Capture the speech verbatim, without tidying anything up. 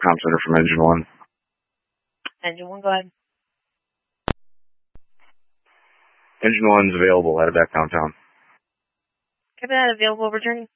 comm center from Engine One. Engine One, go ahead. Engine One's available. Headed back downtown. Copy that. Available. Returning.